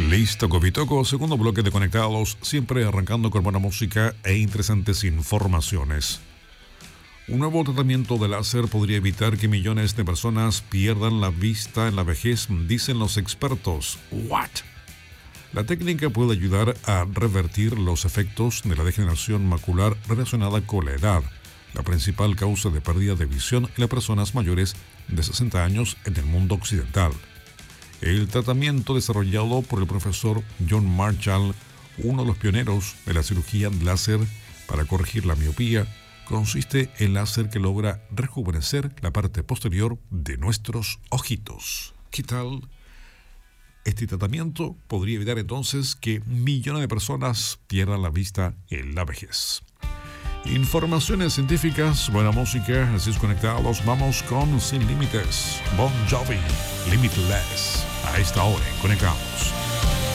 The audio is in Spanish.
Listo, Copitoco, segundo bloque de Conectados, siempre arrancando con buena música e interesantes informaciones. Un nuevo tratamiento de láser podría evitar que millones de personas pierdan la vista en la vejez, dicen los expertos. ¿What? La técnica puede ayudar a revertir los efectos de la degeneración macular relacionada con la edad, la principal causa de pérdida de visión en las personas mayores de 60 años en el mundo occidental. El tratamiento desarrollado por el profesor John Marshall, uno de los pioneros de la cirugía láser para corregir la miopía, consiste en láser que logra rejuvenecer la parte posterior de nuestros ojitos. ¿Qué tal? Este tratamiento podría evitar entonces que millones de personas pierdan la vista en la vejez. Informaciones científicas, buena música, así es Conectados. Vamos con Sin Límites, Bon Jovi, Limitless, a esta hora en Conectados.